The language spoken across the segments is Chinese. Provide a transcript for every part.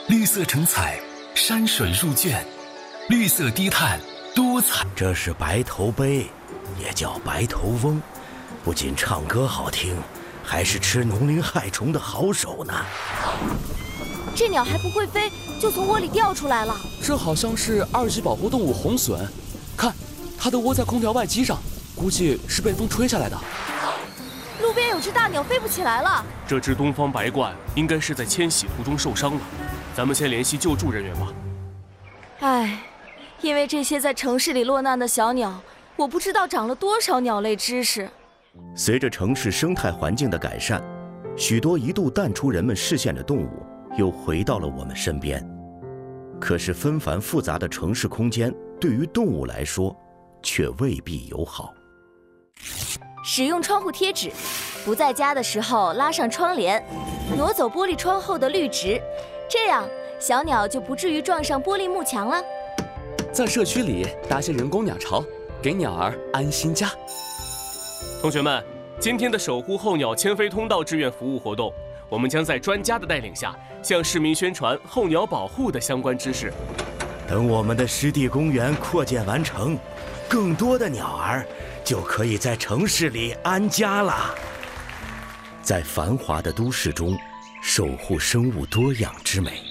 绿色成彩，山水入卷，绿色低碳多彩。 这是白头鹎，也叫白头翁，不仅唱歌好听，还是吃农林害虫的好手呢。 这鸟还不会飞，就从窝里掉出来了。 这好像是2级保护动物红隼，看，它的窝在空调外机上，估计是被风吹下来的。 路边有只大鸟飞不起来了。 这只东方白鹳应该是在迁徙途中受伤了，咱们先联系救助人员吧。 唉，因为这些在城市里落难的小鸟，我不知道长了多少鸟类知识。 随着城市生态环境的改善，许多一度淡出人们视线的动物又回到了我们身边。可是纷繁复杂的城市空间对于动物来说却未必友好。 使用窗户贴纸，不在家的时候拉上窗帘，挪走玻璃窗后的绿植，这样小鸟就不至于撞上玻璃幕墙了。 在社区里搭些人工鸟巢，给鸟儿安心家。 同学们，今天的守护候鸟迁飞通道志愿服务活动，我们将在专家的带领下，向市民宣传候鸟保护的相关知识。 等我们的湿地公园扩建完成，更多的鸟儿就可以在城市里安家了。在繁华的都市中，守护生物多样之美。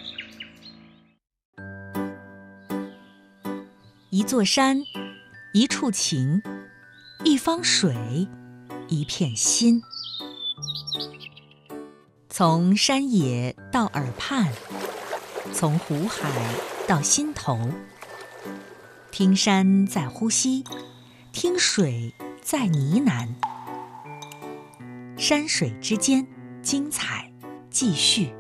一座山，一处情，一方水，一片心。从山野到耳畔，从湖海到心头，听山在呼吸，听水在呢喃。山水之间，精彩继续。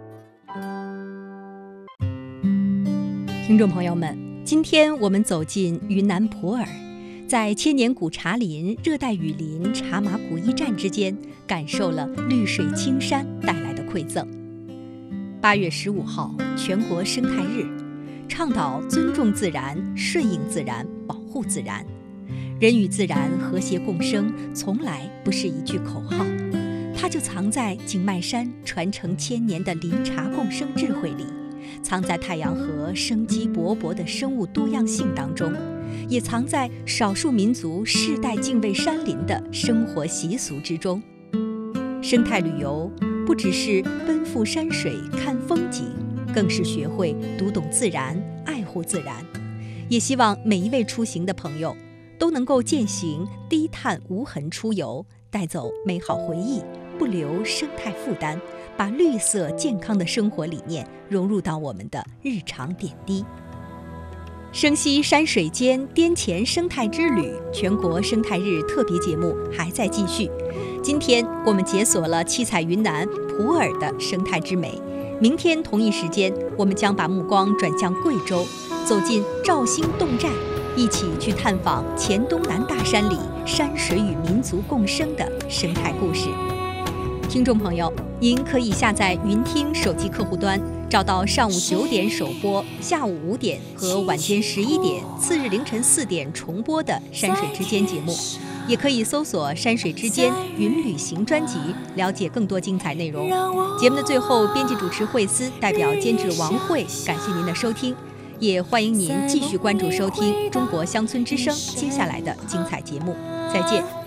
听众朋友们，今天我们走进云南普洱，在千年古茶林、热带雨林、茶马古驿站之间，感受了绿水青山带来的馈赠。8月15号，全国生态日，倡导尊重自然、顺应自然、保护自然。人与自然和谐共生，从来不是一句口号，它就藏在景迈山传承千年的林茶共生智慧里，藏在太阳河生机勃勃的生物多样性当中，也藏在少数民族世代敬畏山林的生活习俗之中。生态旅游不只是奔赴山水看风景，更是学会读懂自然、爱护自然。也希望每一位出行的朋友都能够践行低碳无痕出游，带走美好回忆，不留生态负担，把绿色健康的生活理念融入到我们的日常点滴。生息山水间滇黔生态之旅全国生态日特别节目还在继续。今天我们解锁了七彩云南普洱的生态之美，明天同一时间我们将把目光转向贵州，走进肇兴侗寨，一起去探访黔东南大山里山水与民族共生的生态故事。听众朋友，您可以下载云听手机客户端，找到上午9点首播、下午5点和晚间11点、次日凌晨4点重播的《山水之间》节目，也可以搜索《山水之间云旅行》专辑，了解更多精彩内容。节目的最后，编辑主持惠思代表监制王慧，感谢您的收听，也欢迎您继续关注收听中国乡村之声接下来的精彩节目。再见。